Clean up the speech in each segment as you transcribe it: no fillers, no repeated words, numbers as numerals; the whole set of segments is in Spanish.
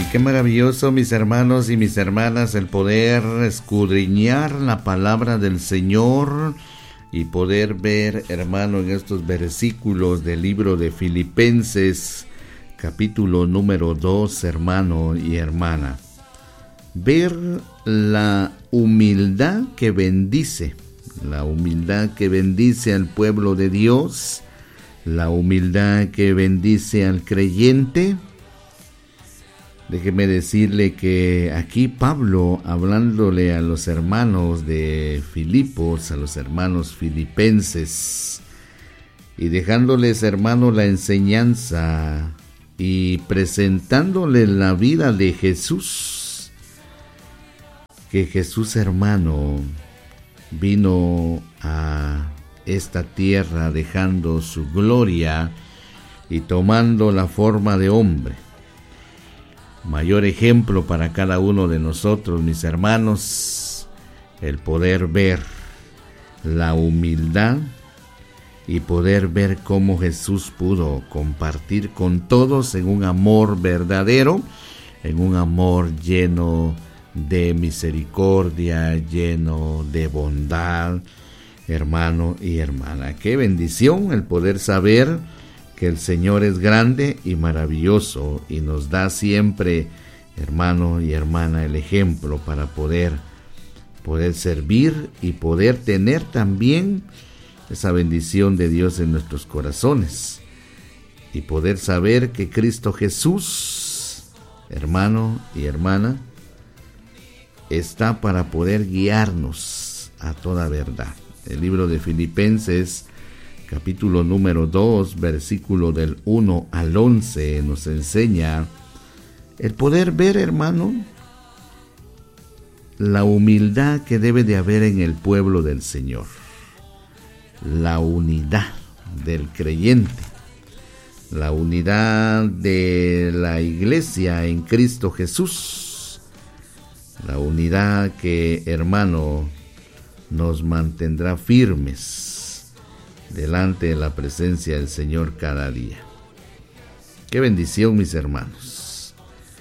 Qué maravilloso, mis hermanos y mis hermanas, el poder escudriñar la palabra del Señor y poder ver, hermano, en estos versículos del libro de Filipenses, capítulo número 2, hermano y hermana. Ver la humildad que bendice al pueblo de Dios, la humildad que bendice al creyente. Déjeme decirle que aquí Pablo, hablándole a los hermanos de Filipos, a los hermanos filipenses, y dejándoles, hermano, la enseñanza y presentándoles la vida de Jesús, que Jesús, hermano, vino a esta tierra dejando su gloria y tomando la forma de hombre. Mayor ejemplo para cada uno de nosotros, mis hermanos, el poder ver la humildad y poder ver cómo Jesús pudo compartir con todos en un amor verdadero, en un amor lleno de misericordia, lleno de bondad, hermano y hermana. Qué bendición el poder saber que el Señor es grande y maravilloso y nos da siempre, hermano y hermana, el ejemplo para poder servir y poder tener también esa bendición de Dios en nuestros corazones y poder saber que Cristo Jesús, hermano y hermana, está para poder guiarnos a toda verdad. El libro de Filipenses, capítulo número 2, versículo del 1 al 11, nos enseña el poder ver, hermano, la humildad que debe de haber en el pueblo del Señor, la unidad del creyente, la unidad de la iglesia en Cristo Jesús, la unidad que, hermano, nos mantendrá firmes delante de la presencia del Señor cada día. Qué bendición, mis hermanos.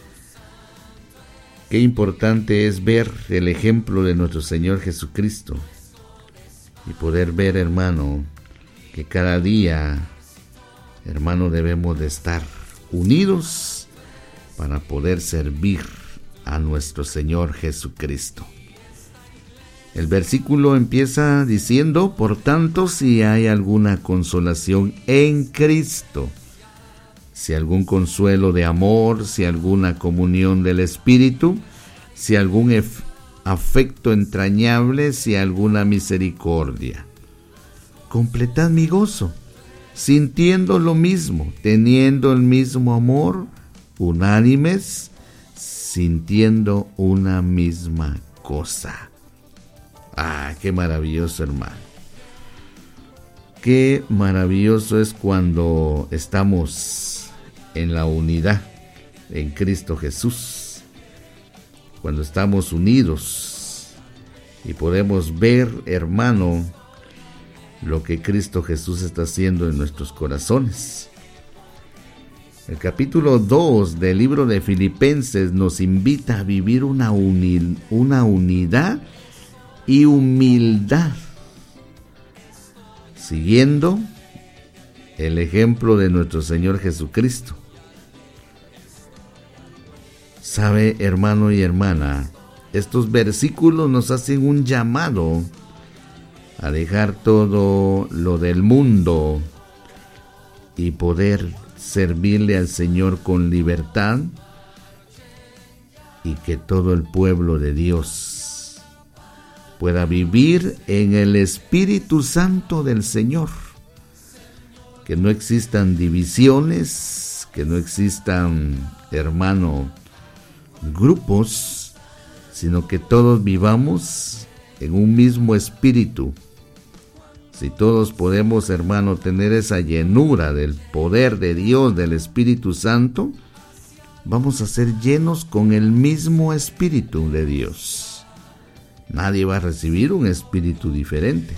Qué importante es ver el ejemplo de nuestro Señor Jesucristo y poder ver, hermano, que cada día, hermano, debemos de estar unidos para poder servir a nuestro Señor Jesucristo. El versículo empieza diciendo: por tanto, si hay alguna consolación en Cristo, si algún consuelo de amor, si alguna comunión del Espíritu, si algún afecto entrañable, si alguna misericordia, completad mi gozo, sintiendo lo mismo, teniendo el mismo amor, unánimes, sintiendo una misma cosa. Ah, qué maravilloso, hermano. Qué maravilloso es cuando estamos en la unidad en Cristo Jesús. Cuando estamos unidos y podemos ver, hermano, lo que Cristo Jesús está haciendo en nuestros corazones. El capítulo 2 del libro de Filipenses nos invita a vivir una unidad y humildad, siguiendo el ejemplo de nuestro Señor Jesucristo. Sabe, hermano y hermana, estos versículos nos hacen un llamado a dejar todo lo del mundo y poder servirle al Señor con libertad, y que todo el pueblo de Dios pueda vivir en el Espíritu Santo del Señor. Que no existan divisiones, que no existan, hermano, grupos, sino que todos vivamos en un mismo espíritu. Si todos podemos, hermano, tener esa llenura del poder de Dios, del Espíritu Santo, vamos a ser llenos con el mismo Espíritu de Dios. Nadie va a recibir un espíritu diferente.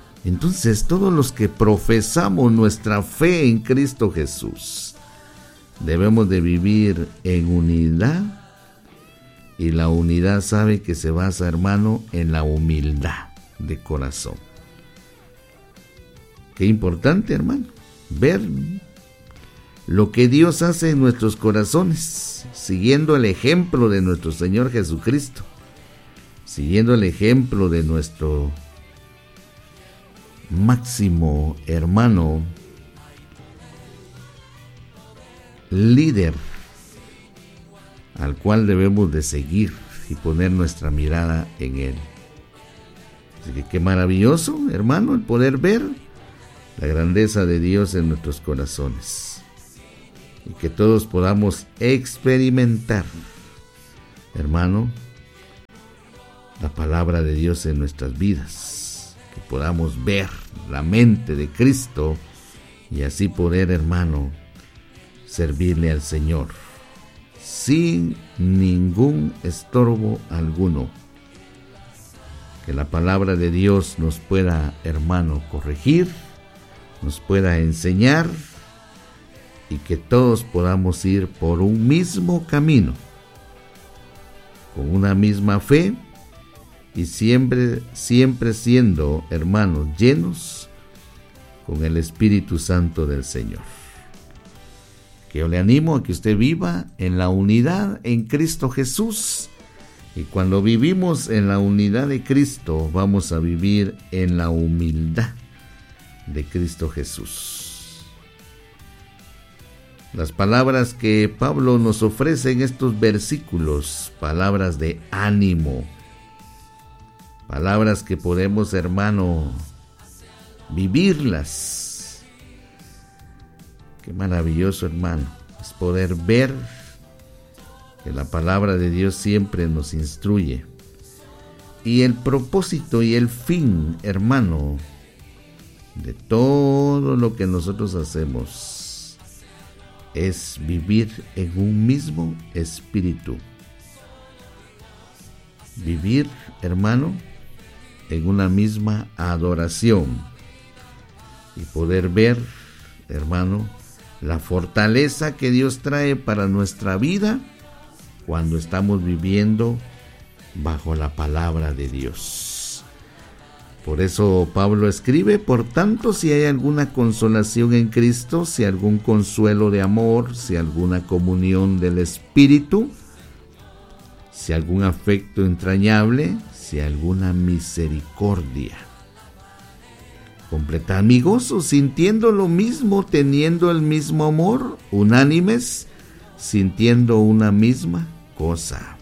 Entonces, todos los que profesamos nuestra fe en Cristo Jesús, Debemos de vivir en unidad, y la unidad sabe que se basa, hermano, en la humildad de corazón. Qué importante, hermano, ver lo que Dios hace en nuestros corazones, siguiendo el ejemplo de nuestro Señor Jesucristo, siguiendo el ejemplo de nuestro máximo hermano, líder, al cual debemos de seguir y poner nuestra mirada en Él. Así que qué maravilloso, hermano, el poder ver la grandeza de Dios en nuestros corazones, y que todos podamos experimentar, hermano, la palabra de Dios en nuestras vidas, que podamos ver la mente de Cristo y así poder, hermano, servirle al Señor sin ningún estorbo alguno. Que la palabra de Dios nos pueda, hermano, corregir, nos pueda enseñar, y que todos podamos ir por un mismo camino, con una misma fe, y siempre siendo, hermanos, llenos con el Espíritu Santo del Señor. Que yo le animo a que usted viva en la unidad en Cristo Jesús, y cuando vivimos en la unidad de Cristo, vamos a vivir en la humildad de Cristo Jesús. Las palabras que Pablo nos ofrece en estos versículos, palabras de ánimo, palabras que podemos, hermano, vivirlas. Qué maravilloso, hermano, es poder ver que la palabra de Dios siempre nos instruye. Y el propósito y el fin, hermano, de todo lo que nosotros hacemos es vivir en un mismo espíritu. Vivir, hermano, en una misma adoración, y poder ver, hermano, la fortaleza que Dios trae para nuestra vida cuando estamos viviendo bajo la palabra de Dios. Por eso Pablo escribe: por tanto, si hay alguna consolación en Cristo, si algún consuelo de amor, si alguna comunión del Espíritu, si algún afecto entrañable, si alguna misericordia, completad mi gozo, sintiendo lo mismo, teniendo el mismo amor, unánimes, sintiendo una misma cosa.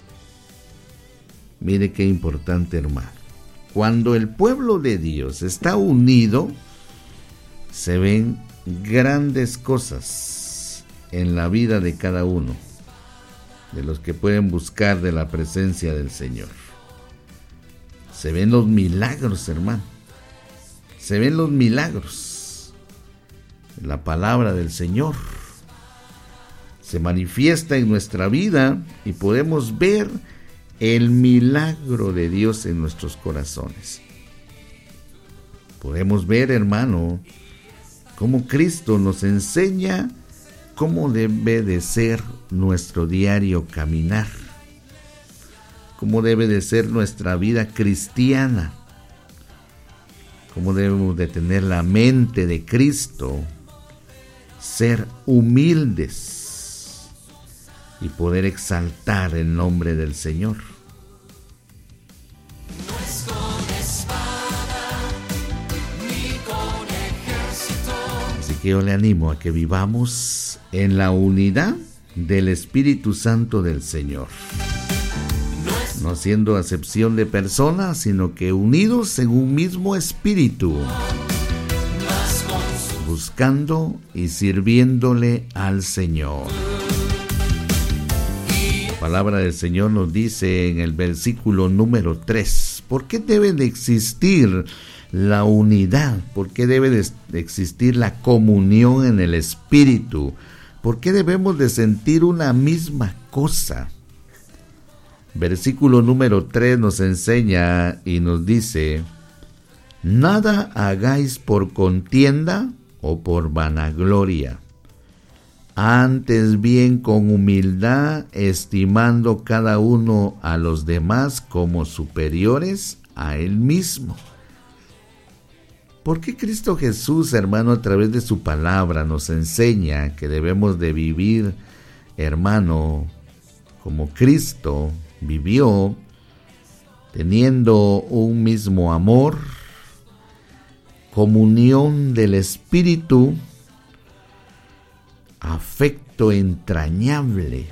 Mire qué importante, hermano. Cuando el pueblo de Dios está unido, se ven grandes cosas en la vida de cada uno de los que pueden buscar de la presencia del Señor. Se ven los milagros, hermano. Se ven los milagros. La palabra del Señor se manifiesta en nuestra vida y podemos ver el milagro de Dios en nuestros corazones. Podemos ver, hermano, cómo Cristo nos enseña cómo debe de ser nuestro diario caminar, cómo debe de ser nuestra vida cristiana, cómo debemos de tener la mente de Cristo, ser humildes y poder exaltar el nombre del Señor. No es con espada, ni con ejército. Así que yo le animo a que vivamos en la unidad del Espíritu Santo del Señor, no haciendo acepción de personas, sino que unidos en un mismo espíritu, buscando y sirviéndole al Señor. La palabra del Señor nos dice en el versículo número 3, ¿por qué debe de existir la unidad? ¿Por qué debe de existir la comunión en el Espíritu? ¿Por qué debemos de sentir una misma cosa? Versículo número 3 nos enseña y nos dice: nada hagáis por contienda o por vanagloria, Antes bien con humildad, estimando cada uno a los demás como superiores a él mismo. ¿Por qué Cristo Jesús, hermano, a través de su palabra nos enseña que debemos de vivir, hermano, como Cristo vivió, teniendo un mismo amor, comunión del Espíritu, afecto entrañable,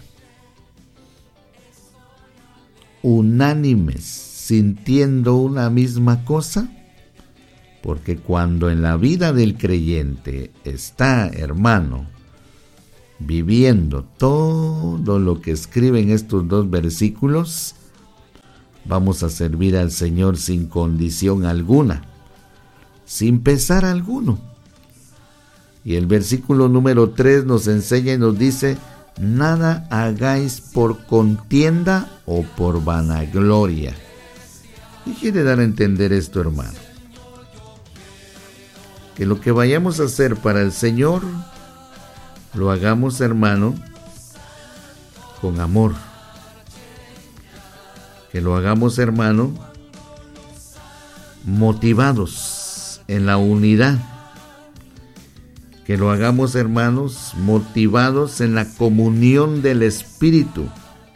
unánimes, sintiendo una misma cosa? Porque cuando en la vida del creyente está, hermano, viviendo todo lo que escriben estos dos versículos, vamos a servir al Señor sin condición alguna, sin pesar alguno. Y el versículo número 3 nos enseña y nos dice: nada hagáis por contienda o por vanagloria. ¿Qué quiere dar a entender esto, hermano? Que lo que vayamos a hacer para el Señor, lo hagamos, hermano, con amor. Que lo hagamos, hermano, motivados en la unidad. Que lo hagamos, hermanos, motivados en la comunión del Espíritu.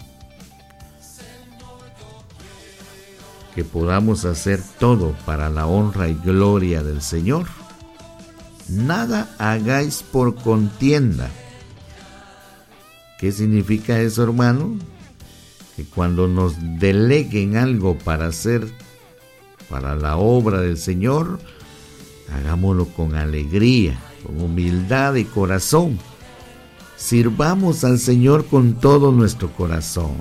Que podamos hacer todo para la honra y gloria del Señor. Nada hagáis por contienda. ¿Qué significa eso, hermano? Que cuando nos deleguen algo para hacer para la obra del Señor, hagámoslo con alegría, con humildad de corazón. Sirvamos al Señor con todo nuestro corazón.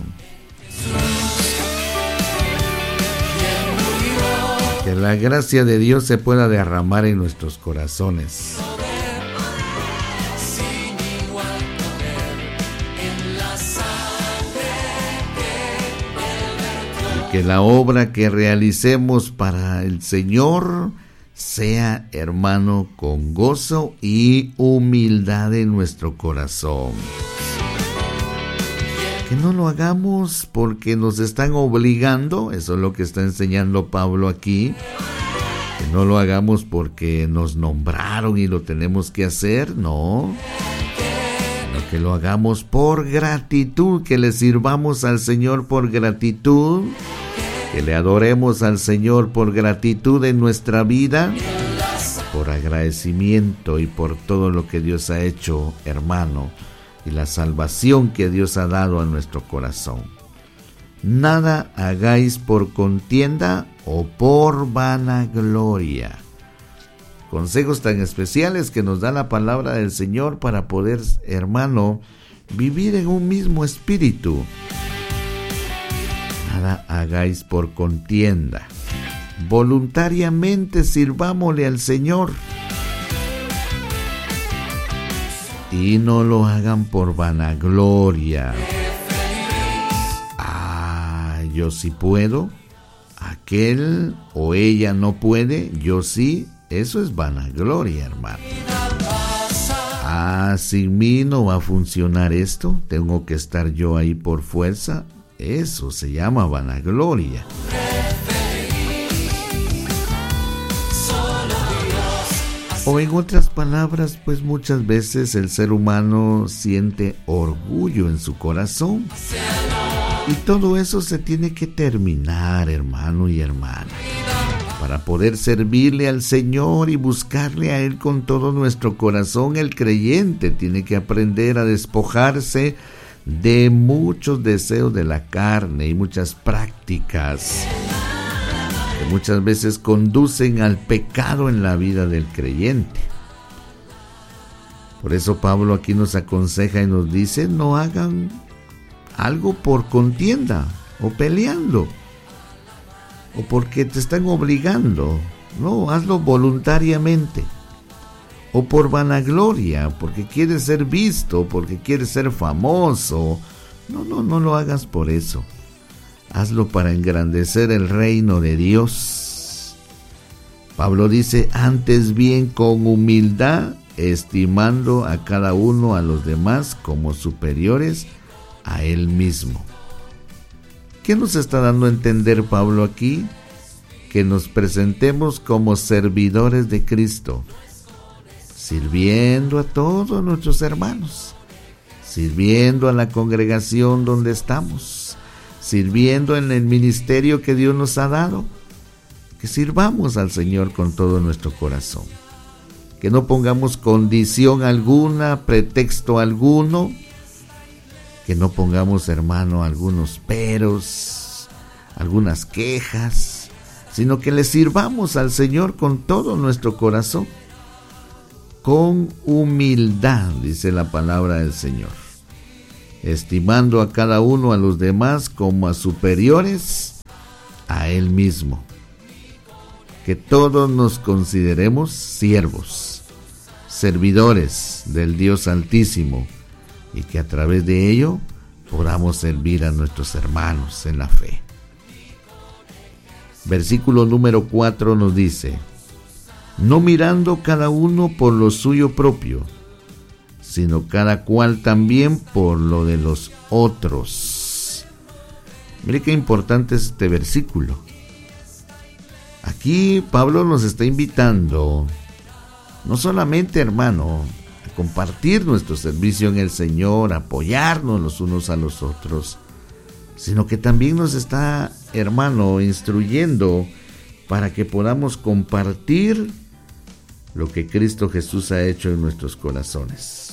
Que la gracia de Dios se pueda derramar en nuestros corazones. Y que la obra que realicemos para el Señor sea, hermano, con gozo y humildad en nuestro corazón. Que no lo hagamos porque nos están obligando, eso es lo que está enseñando Pablo aquí. Que no lo hagamos porque nos nombraron y lo tenemos que hacer, no. Sino que lo hagamos por gratitud, que le sirvamos al Señor por gratitud, que le adoremos al Señor por gratitud en nuestra vida, por agradecimiento y por todo lo que Dios ha hecho, hermano, y la salvación que Dios ha dado a nuestro corazón. Nada hagáis por contienda o por vanagloria. Consejos tan especiales que nos da la palabra del Señor para poder, hermano, vivir en un mismo espíritu. Nada hagáis por contienda. Voluntariamente sirvámosle al Señor. Y no lo hagan por vanagloria. Yo sí puedo, aquel o ella no puede, yo sí. Eso es vanagloria, hermano. Sin mí no va a funcionar esto, tengo que estar yo ahí por fuerza. Eso se llama vanagloria. O en otras palabras, pues muchas veces el ser humano siente orgullo en su corazón. Y todo eso se tiene que terminar, hermano y hermana. Para poder servirle al Señor y buscarle a Él con todo nuestro corazón, el creyente tiene que aprender a despojarse de muchos deseos de la carne y muchas prácticas que muchas veces conducen al pecado en la vida del creyente. Por eso Pablo aquí nos aconseja y nos dice: no hagan algo por contienda o peleando o porque te están obligando. No, hazlo voluntariamente. O por vanagloria, porque quieres ser visto, porque quieres ser famoso. No lo hagas por eso. Hazlo para engrandecer el reino de Dios. Pablo dice: antes bien con humildad, estimando a cada uno a los demás como superiores a él mismo. ¿Qué nos está dando a entender Pablo aquí? Que nos presentemos como servidores de Cristo, sirviendo a todos nuestros hermanos, sirviendo a la congregación donde estamos, sirviendo en el ministerio que Dios nos ha dado, que sirvamos al Señor con todo nuestro corazón, que no pongamos condición alguna, pretexto alguno, que no pongamos, hermano, algunos peros, algunas quejas, sino que le sirvamos al Señor con todo nuestro corazón, con humildad, dice la palabra del Señor, estimando a cada uno a los demás como a superiores a Él mismo. Que todos nos consideremos siervos, servidores del Dios Altísimo, y que a través de ello podamos servir a nuestros hermanos en la fe. Versículo número 4 nos dice: no mirando cada uno por lo suyo propio, sino cada cual también por lo de los otros. Mire qué importante es este versículo. Aquí Pablo nos está invitando, no solamente, hermano, a compartir nuestro servicio en el Señor, a apoyarnos los unos a los otros, sino que también nos está, hermano, instruyendo para que podamos compartir lo que Cristo Jesús ha hecho en nuestros corazones.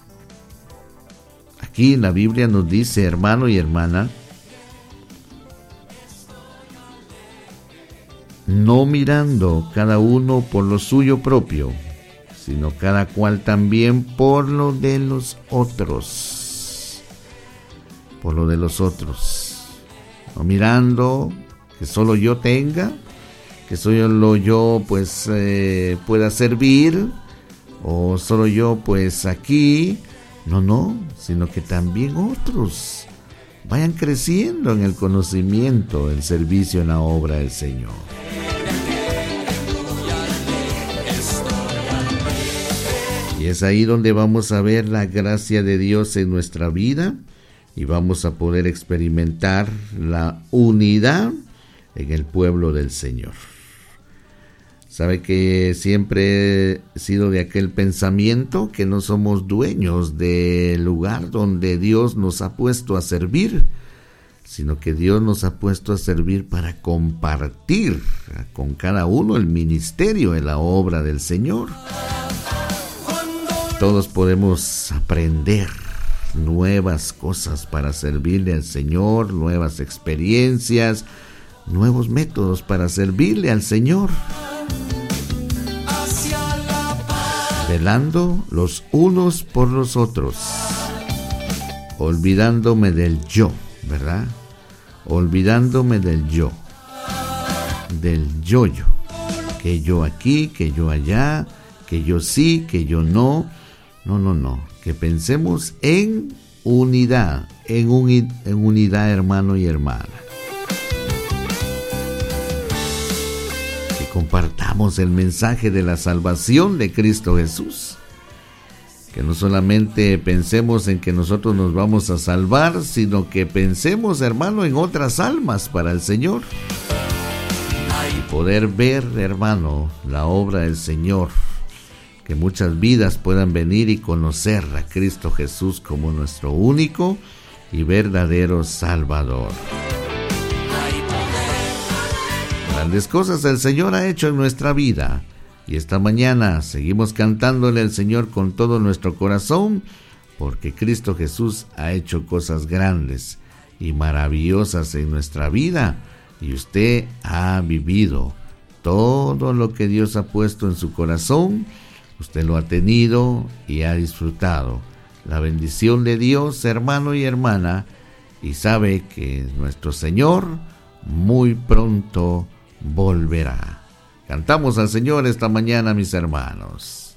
Aquí la Biblia nos dice, hermano y hermana, no mirando cada uno por lo suyo propio, sino cada cual también por lo de los otros. Por lo de los otros. No mirando que solo yo tenga, que solo yo pues pueda servir, o solo yo pues aquí. No, sino que también otros vayan creciendo en el conocimiento, el servicio en la obra del Señor. Y es ahí donde vamos a ver la gracia de Dios en nuestra vida y vamos a poder experimentar la unidad en el pueblo del Señor. Sabe que siempre he sido de aquel pensamiento que no somos dueños del lugar donde Dios nos ha puesto a servir, sino que Dios nos ha puesto a servir para compartir con cada uno el ministerio en la obra del Señor. Todos podemos aprender nuevas cosas para servirle al Señor, nuevas experiencias, nuevos métodos para servirle al Señor. Velando los unos por los otros, olvidándome del yo, ¿verdad? Olvidándome del yo, que yo aquí, que yo allá, que yo sí, que yo no. No, que pensemos en unidad, en unidad, hermano y hermana. Que compartamos el mensaje de la salvación de Cristo Jesús. Que no solamente pensemos en que nosotros nos vamos a salvar, sino que pensemos, hermano, en otras almas para el Señor. Y poder ver, hermano, la obra del Señor. Que muchas vidas puedan venir y conocer a Cristo Jesús como nuestro único y verdadero Salvador. Grandes cosas el Señor ha hecho en nuestra vida. Y esta mañana seguimos cantándole al Señor con todo nuestro corazón, porque Cristo Jesús ha hecho cosas grandes y maravillosas en nuestra vida. Y usted ha vivido todo lo que Dios ha puesto en su corazón. Usted lo ha tenido y ha disfrutado la bendición de Dios, hermano y hermana, y sabe que nuestro Señor muy pronto volverá. Cantamos al Señor esta mañana, mis hermanos.